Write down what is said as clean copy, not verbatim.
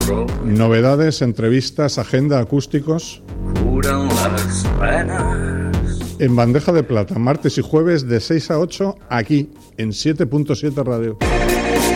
Novedades, entrevistas, agenda, acústicos. Curan las penas. En bandeja de plata, martes y jueves de 6 a 8, aquí, en 7.7 Radio.